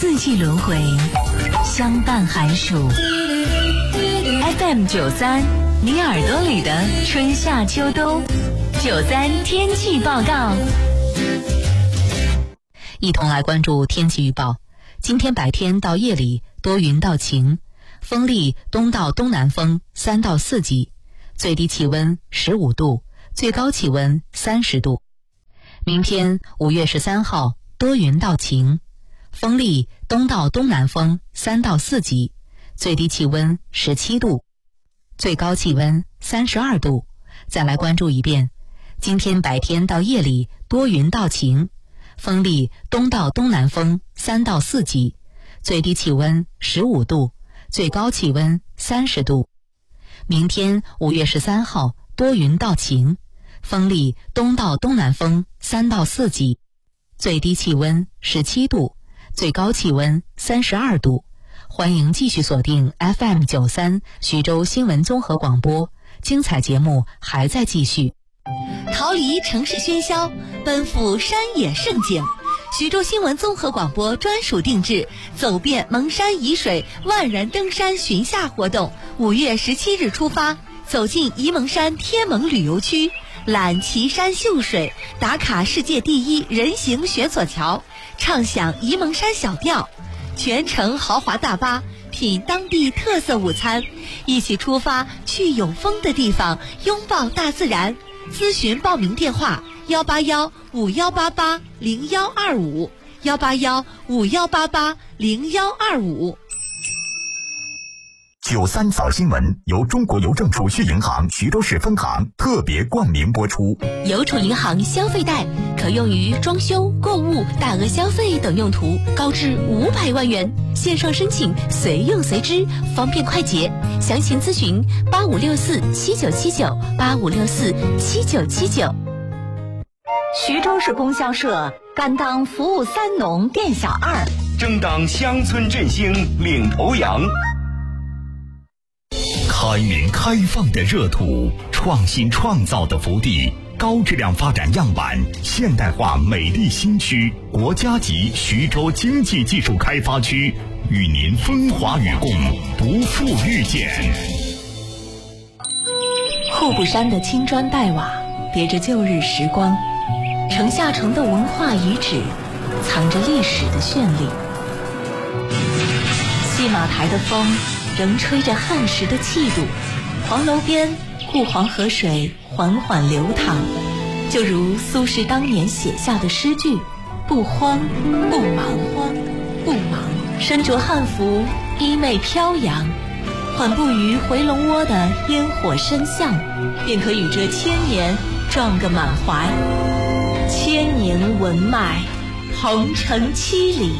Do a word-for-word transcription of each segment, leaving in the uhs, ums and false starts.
四季轮回，相伴寒暑。F M 九三，你耳朵里的春夏秋冬。九三天气报告， 一同来关注天气预报。今天白天到夜里多云到晴，风力东到东南风三到四级，最低气温十五度，最高气温三十度。明天五月十三号多云到晴，风力东到东南风三到四级，最低气温十七度，最高气温三十二度。再来关注一遍，今天白天到夜里多云到晴，风力东到东南风三到四级，最低气温十五度，最高气温三十度。明天五月十三号多云到晴，风力东到东南风三到四级，最低气温十七度，最高气温三十二度。欢迎继续锁定 F M 九三徐州新闻综合广播，精彩节目还在继续。 逃离城市喧嚣，奔赴山野盛景。徐州新闻综合广播专属定制走遍蒙山沂水万人登山巡夏活动，五月十七日出发，走进沂蒙山天蒙旅游区，览奇山秀水，打卡世界第一人行悬索桥，畅享沂蒙山小调，全程豪华大巴，品当地特色午餐，一起出发去有风的地方，拥抱大自然。咨询报名电话：幺八幺五幺八八零幺二五，幺八幺五幺八八零幺二五。 九三早新闻由中国邮政储蓄银行徐州市分行特别冠名播出。 邮储银行消费贷可用于装修、购物、大额消费等用途，高至五百万元，线上申请，随用随支，方便快捷。详情咨询八五六四七九七九八五六四七九七九。 徐州市供销社甘当服务三农店小二， 争当乡村振兴领头羊。 开明开放的热土，创新创造的福地，高质量发展样板，现代化美丽新区，国家级徐州经济技术开发区，与您风华与共，不负遇见。 户部山的青砖黛瓦别着旧日时光，城下城的文化遗址藏着历史的绚丽。戏马台的风仍吹着汉时的气度，黄楼边顾黄河水缓缓流淌，就如苏轼当年写下的诗句：不慌不忙，慌不忙，身着汉服，衣袂飘扬，缓步于回龙窝的烟火深巷，便可与这千年撞个满怀。千年文脉，鹏程七里。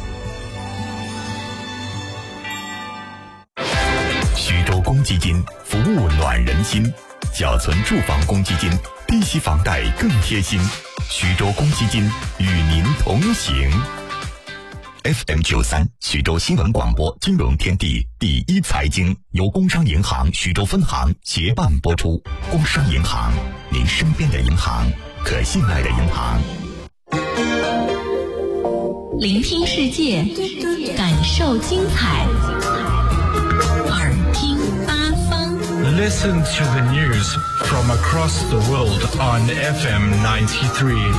徐州公积金服务暖人心，缴存住房公积金，低息房贷更贴心。徐州公积金与您同行。F M 九三徐州新闻广播金融天地第一财经由工商银行徐州分行协办播出。工商银行，您身边的银行，可信赖的银行。 聆听世界，感受精彩，耳听八方。 Listen to the news from across the world on F M ninety-three.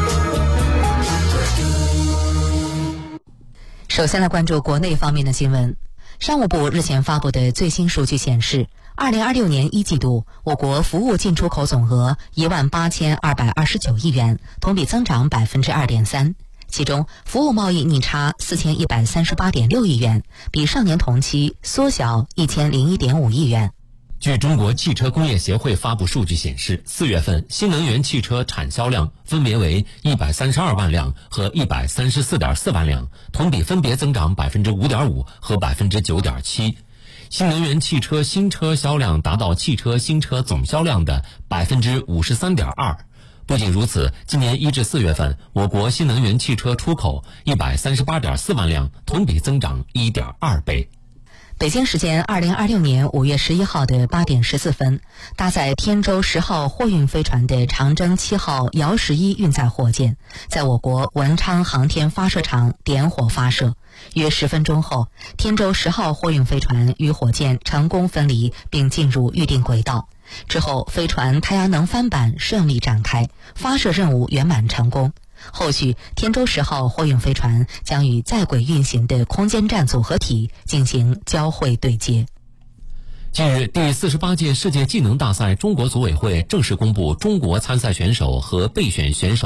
首先来关注国内方面的新闻。商务部日前发布的最新数据显示，二零二六年一季度，我国服务进出口总额一万八千二百二十九亿元，同比增长百分之二点三。其中，服务贸易逆差四千一百三十八点六亿元，比上年同期缩小一千零一点五亿元。 据中国汽车工业协会发布数据显示，四月份新能源汽车产销量分别为一百三十二万辆和一百三十四点四万辆，同比分别增长百分之五点五和百分之九点七。新能源汽车新车销量达到汽车新车总销量的百分之五十三点二。不仅如此，今年一至四月份，我国新能源汽车出口一百三十八点四万辆，同比增长一点二倍。 北京时间二零二六年五月十一号的八点十四分，搭载天舟十号货运飞船的长征七号遥十一运载火箭，在我国文昌航天发射场点火发射。约十分钟后，天舟十号货运飞船与火箭成功分离，并进入预定轨道。之后，飞船太阳能帆板顺利展开，发射任务圆满成功。后续，天舟十号货运飞船将与在轨运行的空间站组合体进行交会对接。 近日，第四十八届世界技能大赛中国组委会正式公布中国参赛选手和备选选手